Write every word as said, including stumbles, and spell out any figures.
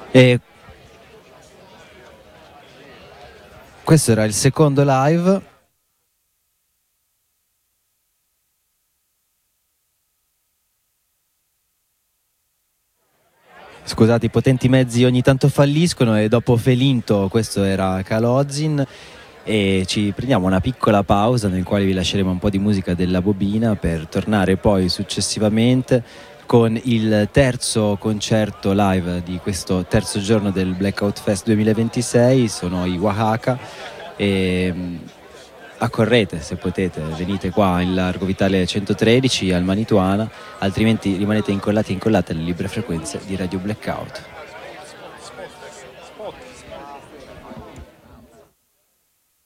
E questo era il secondo live. Scusate, i potenti mezzi ogni tanto falliscono e dopo Felinto, questo era Kalozin, e ci prendiamo una piccola pausa nel quale vi lasceremo un po' di musica della bobina per tornare poi successivamente con il terzo concerto live di questo terzo giorno del Blackout Fest duemilaventisei. Sono i Oaxaca e accorrete se potete, venite qua in Largo Vitale centotredici al Manituana, altrimenti rimanete incollati e incollate alle libere frequenze di Radio Blackout.